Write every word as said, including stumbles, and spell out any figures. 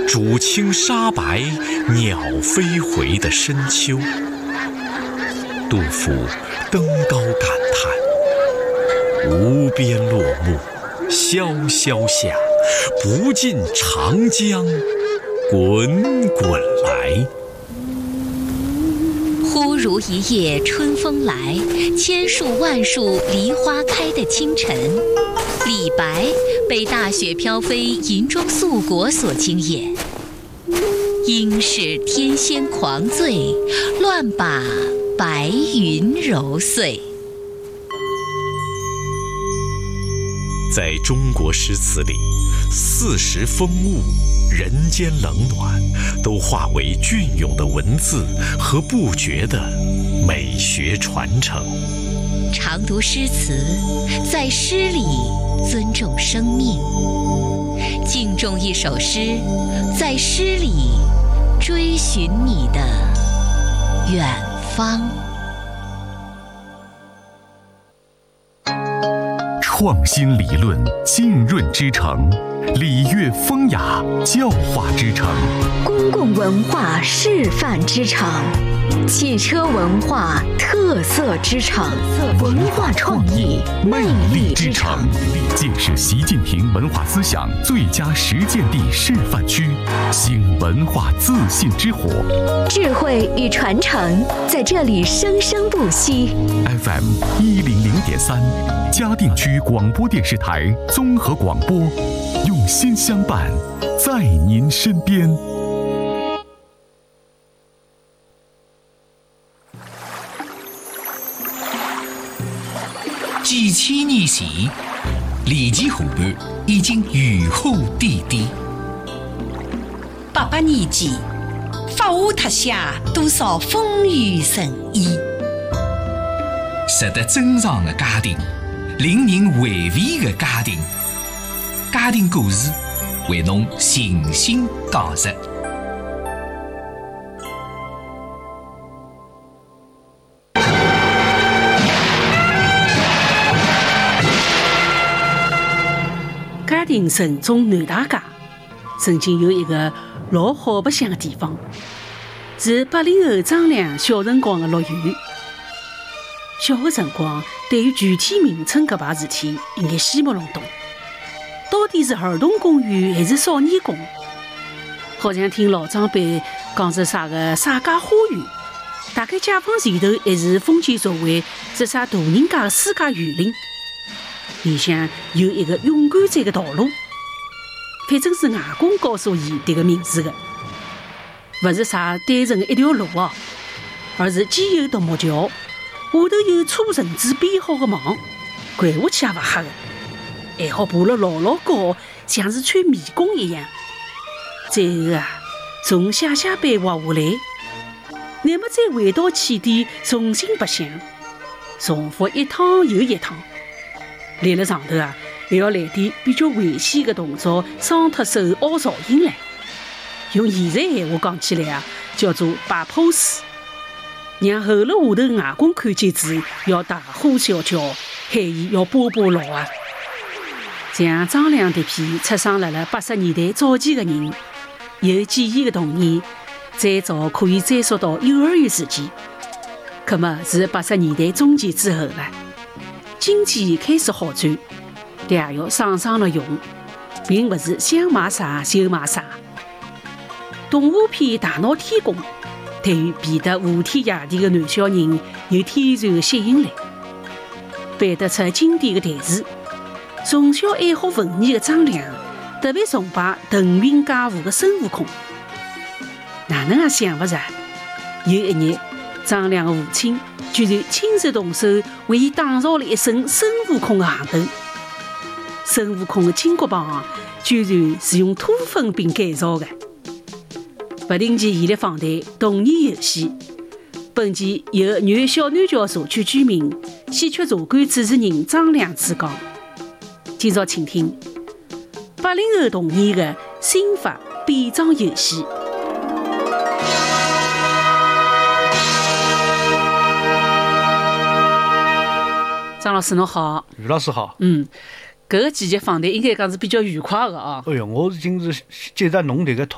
渚清沙白，鸟飞回的深秋。杜甫登高感叹：无边落木萧萧下，不尽长江滚滚来。 忽如一夜春风来，千树万树梨花开的清晨，李白被大雪飘飞银装素裹所惊艳。应是天仙狂醉，乱把白云揉碎。 在中国诗词里，四时风物、人间冷暖，都化为隽永的文字和不绝的美学传承。 常读诗词，在诗里尊重生命；敬重一首诗，在诗里追寻你的远方。 创新理论浸润之城，礼乐风雅教化之城， 公共文化示范之城，汽车文化特色之城，文化创意魅力之城， 建设习近平文化思想最佳实践地示范区，兴文化自信之火， 智慧与传承在这里生生不息。 F M 一零零点三，嘉定区广播电视台综合广播，用心相伴，在您身边。 几千年前，离奇河畔已经如虎添翼。 八百年前，发下特下多少风雨神医。 值得珍藏的家庭，令人回味的家庭，家庭故事为侬尽心讲述。 嘉定城中南大街曾经有一个老好白相的地方，是八零后张亮小辰光的乐园。小的辰光，对于具体名称搿排事体应该稀毛弄懂，到底是儿童公园还是少年宫？好像听老长辈讲是啥个洒家花园，大概解放前头还是封建社会是啥大人家的私家园林。里向有一个勇敢者的道路，反正是外公告诉伊这个名字的，不是啥单纯的一条路啊，而是既有独木桥，下头有粗绳子编好的网，掼下去也不吓的，还好爬了老老高，像是穿迷宫一样。最后啊，从下下班滑下来，乃末再回到起点重新白相，重复一趟又一趟。立了上头啊，还要来点比较危险的动作，伤脱手凹造型来。用现在闲话讲起来啊，叫做摆 pose， 让后了下头外公看见子要大呼小叫，喊伊要扒扒牢啊。像张亮这批出生辣辣八十年代早期的人，有记忆的童年，最早可以追溯到幼儿园时期，可么是八十年代中期之后了。经济开始好转，也要省省了用，并不是想买啥就买啥。动画片《大闹天宫》对于变得无天野地的男小人有天然的吸引力，背得出经典的台词。从小爱好文艺的张亮特别崇拜腾云驾雾的孙悟空。哪能也想不着，有一日张亮的父亲居然亲自动手为伊打造了一身孙悟空的行头。孙悟空的金箍棒居然是用土粉饼改造的。不定期严厉访谈童年游戏，本期由原小南桥社区居民、戏曲茶馆主持人张亮主讲。今朝请听八零后童年的新法变装游戏。张老师侬好。 于老师好。 嗯，搿个几节访谈应该讲是比较愉快的啊。 哎哟，我已经是接着侬迭个